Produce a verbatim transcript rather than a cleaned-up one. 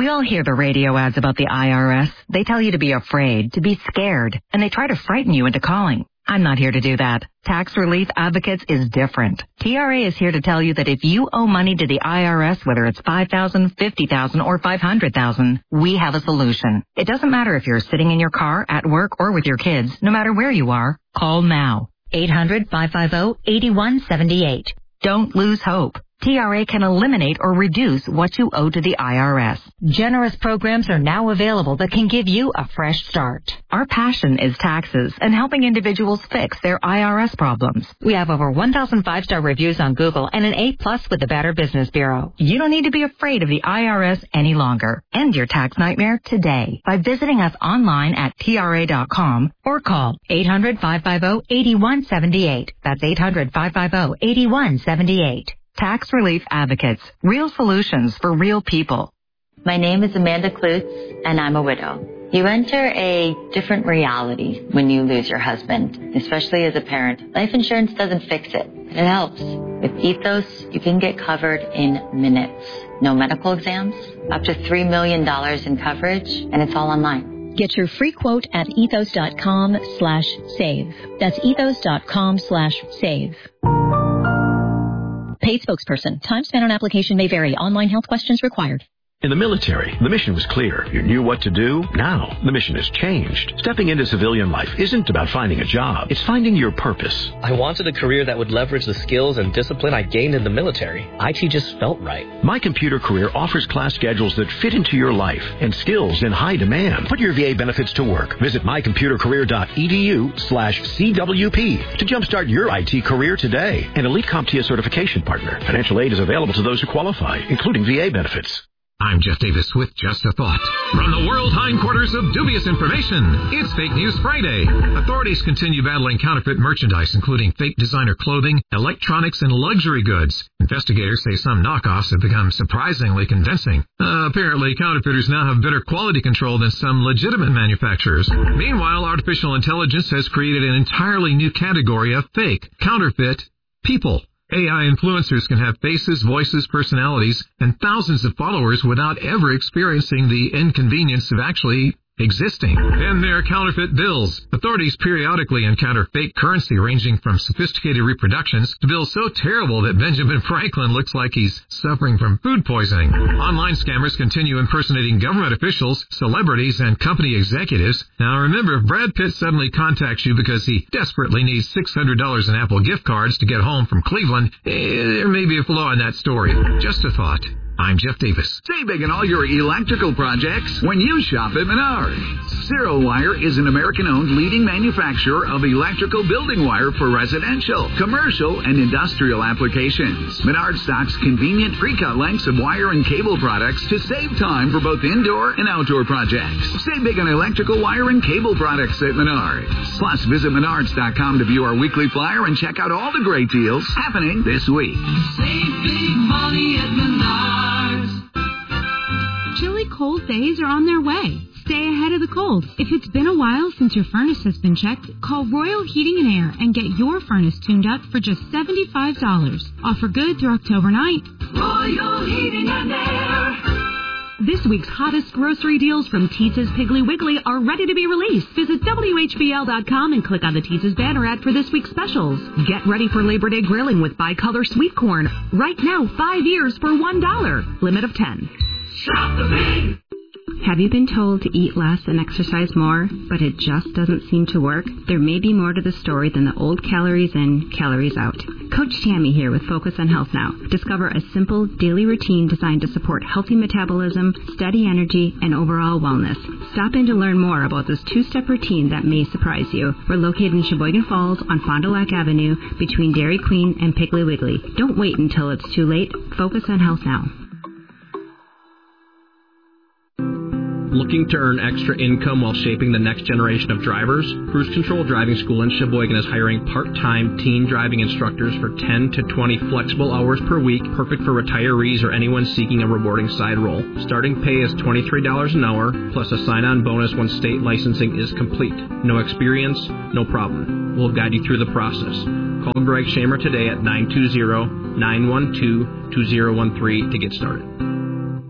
We all hear the radio ads about the I R S. They tell you to be afraid, to be scared, and they try to frighten you into calling. I'm not here to do that. Tax Relief Advocates is different. T R A is here to tell you that if you owe money to the I R S, whether it's five thousand dollars, fifty thousand dollars, or five hundred thousand dollars, we have a solution. It doesn't matter if you're sitting in your car, at work, or with your kids. No matter where you are, call now. eight hundred, five five zero, eight one seven eight. Don't lose hope. T R A can eliminate or reduce what you owe to the I R S. Generous programs are now available that can give you a fresh start. Our passion is taxes and helping individuals fix their I R S problems. We have over one thousand five-star reviews on Google and an A plus with the Better Business Bureau. You don't need to be afraid of the I R S any longer. End your tax nightmare today by visiting us online at T R A dot com or call eight hundred, five five zero, eight one seven eight. That's eight hundred, five five zero, eight one seven eight. Tax Relief Advocates. Real solutions for real people. My name is Amanda Klutz, and I'm a widow. You enter a different reality when you lose your husband, especially as a parent. Life insurance doesn't fix it, but it helps. With Ethos, you can get covered in minutes. No medical exams, up to three million dollars in coverage, and it's all online. Get your free quote at ethos.com slash save. That's ethos.com slash save. Paid spokesperson. Time spent on application may vary. Online health questions required. In the military, the mission was clear. You knew what to do. Now, the mission has changed. Stepping into civilian life isn't about finding a job. It's finding your purpose. I wanted a career that would leverage the skills and discipline I gained in the military. I T just felt right. My Computer Career offers class schedules that fit into your life and skills in high demand. Put your V A benefits to work. Visit mycomputercareer.edu slash CWP to jumpstart your I T career today. An elite CompTIA certification partner. Financial aid is available to those who qualify, including V A benefits. I'm Jeff Davis with Just a Thought. From the world hindquarters of dubious information, it's Fake News Friday. Authorities continue battling counterfeit merchandise, including fake designer clothing, electronics, and luxury goods. Investigators say some knockoffs have become surprisingly convincing. Uh, apparently, counterfeiters now have better quality control than some legitimate manufacturers. Meanwhile, artificial intelligence has created an entirely new category of fake, counterfeit people. A I influencers can have faces, voices, personalities, and thousands of followers without ever experiencing the inconvenience of actually existing. Then there are counterfeit bills. Authorities periodically encounter fake currency ranging from sophisticated reproductions to bills so terrible that Benjamin Franklin looks like he's suffering from food poisoning. Online scammers continue impersonating government officials, celebrities, and company executives. Now remember, if Brad Pitt suddenly contacts you because he desperately needs six hundred dollars in Apple gift cards to get home from Cleveland, eh, there may be a flaw in that story. Just a thought. I'm Jeff Davis. Save big on all your electrical projects when you shop at Menards. Zero Wire is an American-owned leading manufacturer of electrical building wire for residential, commercial, and industrial applications. Menards stocks convenient pre-cut lengths of wire and cable products to save time for both indoor and outdoor projects. Save big on electrical wire and cable products at Menards. Plus, visit Menards dot com to view our weekly flyer and check out all the great deals happening this week. Save big money at Menards. Chilly cold days are on their way. Stay ahead of the cold. If it's been a while since your furnace has been checked, call Royal Heating and Air and get your furnace tuned up for just seventy-five dollars. Offer good through October ninth. Royal Heating and Air. This week's hottest grocery deals from Teetza's Piggly Wiggly are ready to be released. Visit W H B L dot com and click on the Teetza's banner ad for this week's specials. Get ready for Labor Day grilling with bicolor sweet corn. Right now, five years for one dollar. Limit of ten. Shop the big. Have you been told to eat less and exercise more, but it just doesn't seem to work? There may be more to the story than the old calories in, calories out. Coach Tammy here with Focus on Health Now. Discover a simple daily routine designed to support healthy metabolism, steady energy, and overall wellness. Stop in to learn more about this two-step routine that may surprise you. We're located in Sheboygan Falls on Fond du Lac Avenue between Dairy Queen and Piggly Wiggly. Don't wait until it's too late. Focus on Health Now. Looking to earn extra income while shaping the next generation of drivers? Cruise Control Driving School in Sheboygan is hiring part-time teen driving instructors for ten to twenty flexible hours per week, perfect for retirees or anyone seeking a rewarding side role. Starting pay is twenty-three dollars an hour, plus a sign-on bonus when state licensing is complete. No experience? No problem. We'll guide you through the process. Call Greg Shamer today at nine two zero, nine one two, two zero one three to get started.